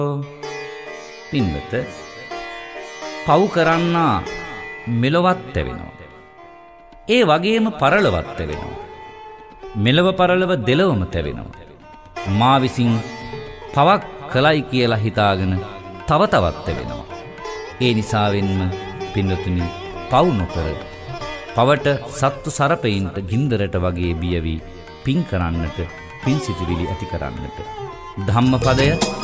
පින්වත පව් කරන්නා මෙලොවත් වෙනවා. ඒ වගේම පරලොවත් වෙනවා. මෙලව පරලව දෙලවම තැවෙනවා. මා විසින් පවක් කළයි කියලා හිතාගෙන තව තවත් වෙනවා. ඒ නිසාවෙන්ම පින්වතුනි පව් නොකර පවට සත්තු සරපයින්ට ගින්දරට වගේ බිය වී පින් කරන්නට, පින් සිතිවිලි ඇති කරන්නට ධම්මපදය